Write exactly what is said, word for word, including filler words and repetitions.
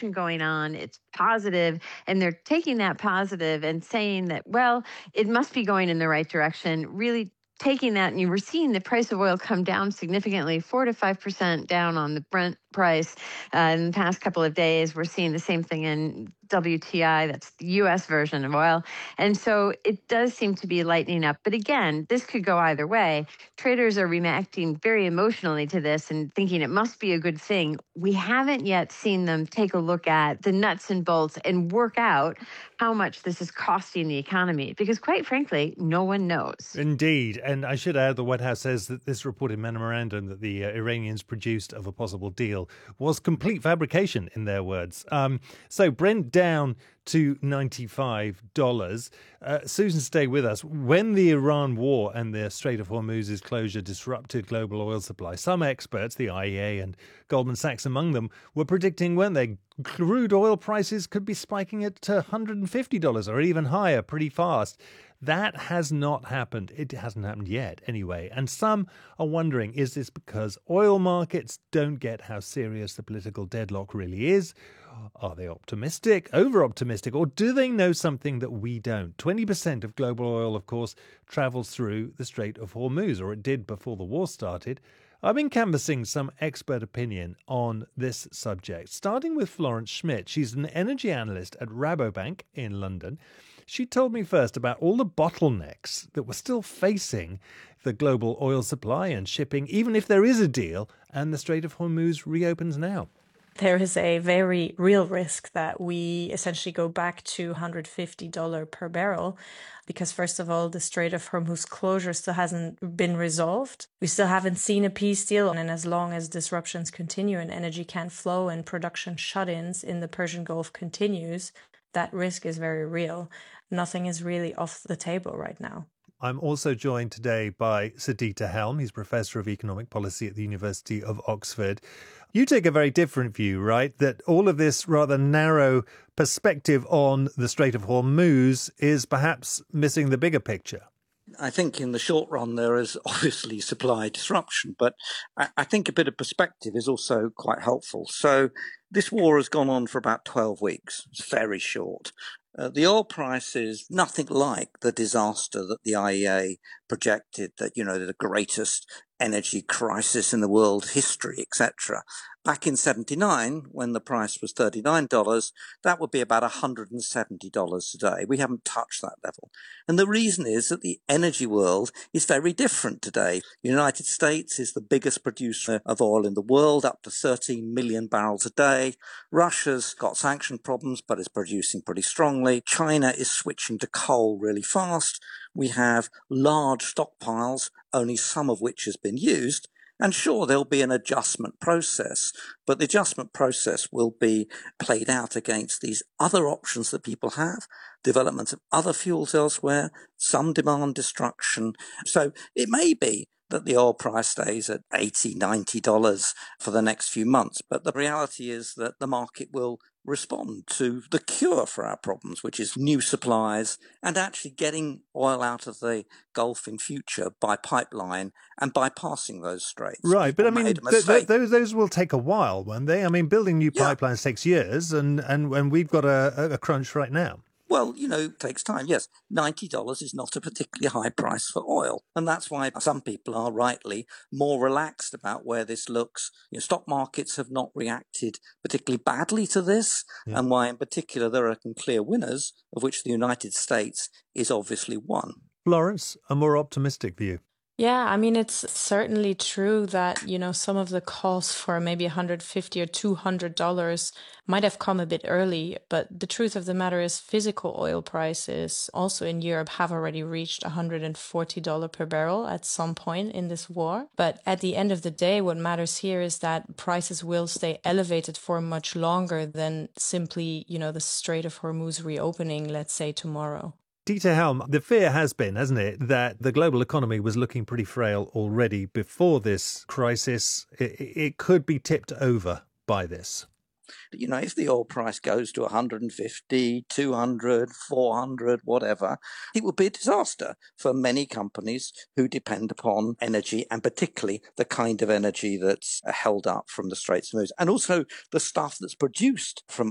discussion going on. It's positive, and they're taking that positive and saying that, well, it must be going in the right direction, really taking that, and you were seeing the price of oil come down significantly, four to five percent down on the Brent price uh, in the past couple of days. We're seeing the same thing in W T I, that's the U S version of oil. And so it does seem to be lightening up. But again, this could go either way. Traders are reacting very emotionally to this and thinking it must be a good thing. We haven't yet seen them take a look at the nuts and bolts and work out how much this is costing the economy, because quite frankly, no one knows. Indeed. And I should add, the White House says that this reported memorandum that the uh, Iranians produced of a possible deal was complete fabrication, in their words. Um, so Brent down to ninety-five dollars. Uh, Susan, stay with us. When the Iran war and the Strait of Hormuz's closure disrupted global oil supply, some experts, the I E A and Goldman Sachs among them, were predicting, weren't they, crude oil prices could be spiking at one hundred fifty dollars or even higher pretty fast. That has not happened. It hasn't happened yet, anyway. And some are wondering, is this because oil markets don't get how serious the political deadlock really is? Are they optimistic, over-optimistic, or do they know something that we don't? twenty percent of global oil, of course, travels through the Strait of Hormuz, or it did before the war started. I've been canvassing some expert opinion on this subject, starting with Florence Schmidt. She's an energy analyst at Rabobank in London. She told me first about all the bottlenecks that we're still facing the global oil supply and shipping, even if there is a deal and the Strait of Hormuz reopens now. There is a very real risk that we essentially go back to one hundred fifty dollars per barrel because, first of all, the Strait of Hormuz closure still hasn't been resolved. We still haven't seen a peace deal. And as long as disruptions continue and energy can't flow and production shut-ins in the Persian Gulf continues, that risk is very real. Nothing is really off the table right now. I'm also joined today by Sadita Helm. He's Professor of Economic Policy at the University of Oxford. You take a very different view, right? That all of this rather narrow perspective on the Strait of Hormuz is perhaps missing the bigger picture. I think in the short run there is obviously supply disruption, but I think a bit of perspective is also quite helpful. So this war has gone on for about twelve weeks. It's very short. Uh, the oil price is nothing like the disaster that the I E A projected, that, you know, the greatest energy crisis in the world history, et cetera. Back in seventy-nine, when the price was thirty-nine dollars, that would be about one hundred seventy dollars today. We haven't touched that level. And the reason is that the energy world is very different today. The United States is the biggest producer of oil in the world, up to thirteen million barrels a day. Russia's got sanction problems, but is producing pretty strongly. China is switching to coal really fast. We have large stockpiles, only some of which has been used. And sure, there'll be an adjustment process, but the adjustment process will be played out against these other options that people have, development of other fuels elsewhere, some demand destruction. So it may be that the oil price stays at eighty dollars, ninety dollars for the next few months, but the reality is that the market will respond to the cure for our problems, which is new supplies and actually getting oil out of the Gulf in future by pipeline and bypassing those straits. Right, but I mean, th- th- those those will take a while, won't they? I mean, building new yeah. pipelines takes years, and, and, and we've got a, a crunch right now. Well, you know, it takes time. Yes, ninety dollars is not a particularly high price for oil. And that's why some people are rightly more relaxed about where this looks. You know, stock markets have not reacted particularly badly to this, yeah. and why in particular there are some clear winners, of which the United States is obviously one. Florence, a more optimistic view. Yeah, I mean, it's certainly true that, you know, some of the calls for maybe one hundred fifty dollars or two hundred dollars might have come a bit early. But the truth of the matter is physical oil prices also in Europe have already reached one hundred forty dollars per barrel at some point in this war. But at the end of the day, what matters here is that prices will stay elevated for much longer than simply, you know, the Strait of Hormuz reopening, let's say, tomorrow. Dieter Helm, the fear has been, hasn't it, that the global economy was looking pretty frail already before this crisis. It, it could be tipped over by this. You know, if the oil price goes to one hundred fifty, two hundred, four hundred, whatever, it will be a disaster for many companies who depend upon energy, and particularly the kind of energy that's held up from the Straits of Hormuz, and also the stuff that's produced from